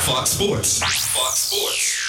Fox Sports. Fox Sports.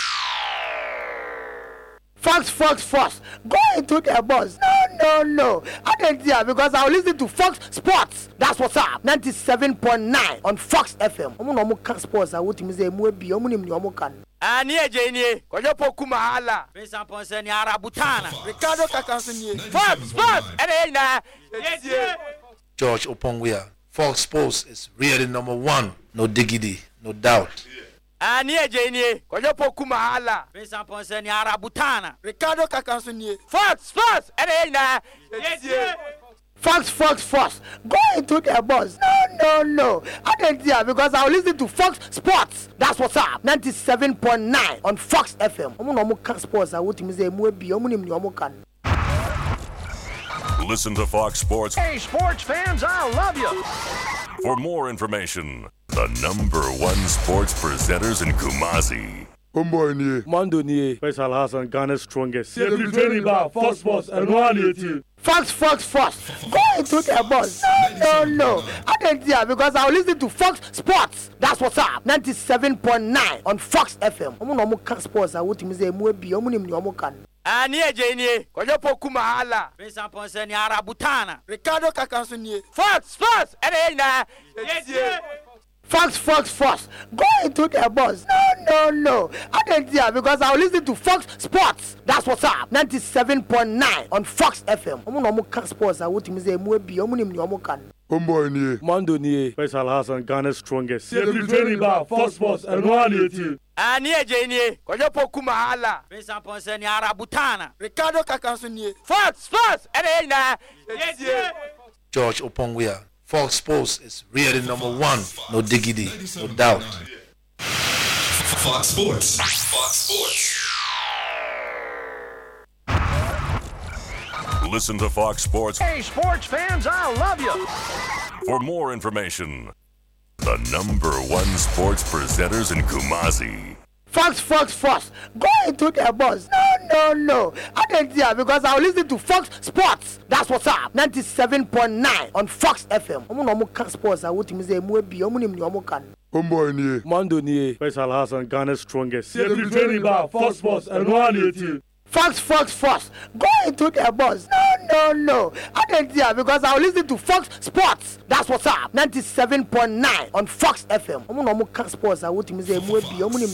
Fox. Go into the bus. No. I didn't hear because I'll listen to Fox Sports. That's what's up. 97.9 on Fox FM. Omo sports. I want to say more be. Omo can. Anie Janie, Kojopo Kumahala, Prince Amponseni Arabutana, Ricardo Kakansuni, Fox Sports, yes. George Opongwea. Fox Sports is really number one. No diggity, no doubt. Anie Janie, Kojopo Kumahala, Prince Amponseni Arabutana, Ricardo Kakansuni, Fox Sports, yes. Fox. Go into the bus. No. I didn't hear because I'll listen to Fox Sports. That's what's up. 97.9 on Fox FM. Omo sports. I want to say more be. Omo can. Listen to Fox Sports. Hey, sports fans, I love you. For more information, the number one sports presenters in Kumasi. Mando Nye, Faisal Hassan, Ghana's strongest. Training about Fox Sports and 180. Fox. Go into the bus. No. I didn't hear because I'll listen to Fox Sports. That's what's up. 97.9 on Fox FM. Omo sports. I want to say more be. Omo can. Anie Janie, Kojopo Kumahala, Prince Amponseni Arabutana, Ricardo Kakansuni, Fox Sports, yes. Fox. Go into the bus. No. I didn't hear because I'll listen to Fox Sports. That's what's up. 97.9 on Fox FM. Omo sports. I want to say more be. Omo can. Mando Nye, Faisal Hassan, Ghana's strongest. Training about Fox Sports and 180. Anie Janie, Kojopo Kumahala, Prince Amponseni Arabutana, Ricardo Kakansuni, Fox Sports, yes. George Opongwea. Fox Sports is really number one. No diggity, no doubt. Fox Sports. Listen to Fox Sports. Hey, sports fans, I love you. For more information, the number one sports presenters in Kumasi. Fox. Go into the bus. No. I didn't hear because I'll listen to Fox Sports. That's what's up. 97.9 on Fox FM. Omo sports. I want to say more be. Omo can. Mando Nye, Faisal Hassan, Ghana's strongest. Training about Fox Sports and 180. Fox. Go into the bus. No. I didn't hear because I'll listen to Fox Sports. That's what's up. 97.9 on Fox FM. Omo sports. I want to say more be.